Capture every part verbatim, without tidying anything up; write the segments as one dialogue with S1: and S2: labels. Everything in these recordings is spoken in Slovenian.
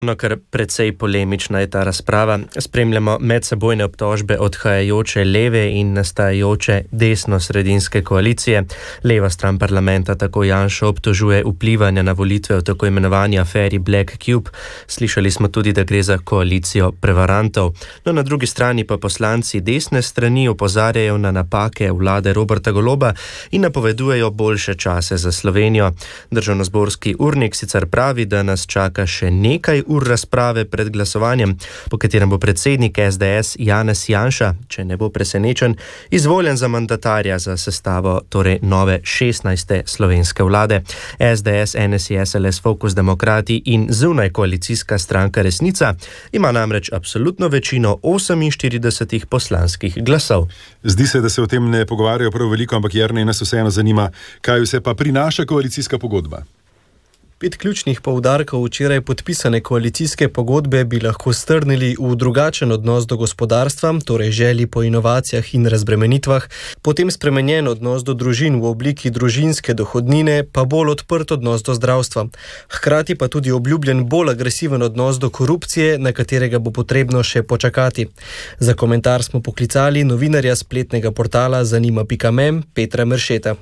S1: No, kar precej polemična je ta razprava. Spremljamo medsebojne obtožbe odhajajoče leve in nastajajoče desno-sredinske koalicije. Leva stran parlamenta tako Janšo obtožuje vplivanja na volitve v tako imenovani aferi Black Cube. Slišali smo tudi, da gre za koalicijo prevarantov. No, na drugi strani pa poslanci desne strani opozarjajo na napake vlade Roberta Goloba in napovedujejo boljše čase za Slovenijo. Državnozborski urnik sicer pravi, da nas čaka še nekaj ur razprave pred glasovanjem, po katerem bo predsednik es de es Janez Janša, če ne bo presenečen, izvoljen za mandatarja za sestavo torej nove šestnajste slovenske vlade. es de es, en es i, es el es, Fokus Demokrati in zunaj koalicijska stranka Resnica ima namreč absolutno večino oseminštiridesetih poslanskih glasov.
S2: Zdi se, da se o tem ne pogovarjajo prav veliko, ampak Jernej, nas vseeno zanima, kaj vse pa prinaša koalicijska pogodba.
S3: Pet ključnih poudarkov včeraj podpisane koalicijske pogodbe bi lahko strnili v drugačen odnos do gospodarstva, torej želji po inovacijah in razbremenitvah, potem spremenjen odnos do družin v obliki družinske dohodnine, pa bolj odprt odnos do zdravstva. Hkrati pa tudi obljubljen bolj agresiven odnos do korupcije, na katerega bo potrebno še počakati. Za komentar smo poklicali novinarja spletnega portala zanima pika me Petra Meršeta.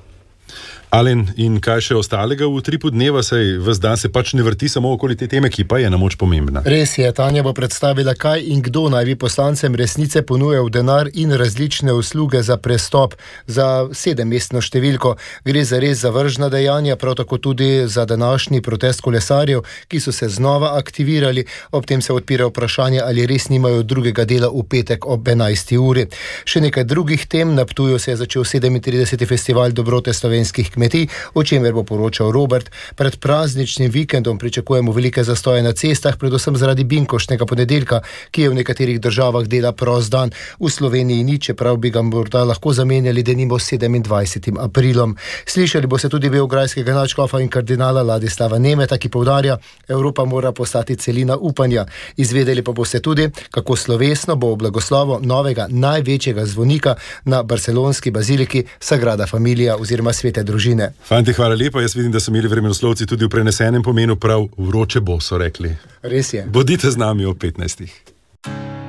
S2: Alen, in kaj še ostalega v tripu dneva, saj ves dan se pač ne vrti samo okoli te teme, ki pa je na moč pomembna.
S4: Res je, Tanja bo predstavila, kaj in kdo naj bi poslancem Resnice ponujal denar in različne usluge za prestop za sedemmestno številko. Gre za res zavržna dejanja, prav tako tudi za današnji protest kolesarjev, ki so se znova aktivirali. Ob tem se odpira vprašanje, ali res nimajo drugega dela v petek ob enajsti uri. Še nekaj drugih tem. Na Ptuju se je začel sedemintrideseti festival dobrote slovenskih kmetij, o čemer bo poročal Robert. Pred prazničnim vikendom pričakujemo velike zastoje na cestah, predvsem zaradi binkoštnega ponedeljka, ki je v nekaterih državah dela prost dan. V Sloveniji ni, čeprav bi ga morda lahko zamenjali denimo s sedemindvajsetim aprilom. Slišali bo se tudi beograjskega nadškofa in kardinala Ladislava Nemeta, ki poudarja, Evropa mora postati celina upanja. Izvedeli pa boste tudi, kako slovesno bo v blagoslovu novega največjega zvonika na barcelonski baziliki Sagrada Familia oziroma Svete družine.
S2: Fanti, hvala lepa. Jaz vidim, da so imeli vremenoslovci tudi v prenesenem pomenu prav vroče bo, so rekli.
S4: Res je.
S2: Bodite z nami ob petnajstih.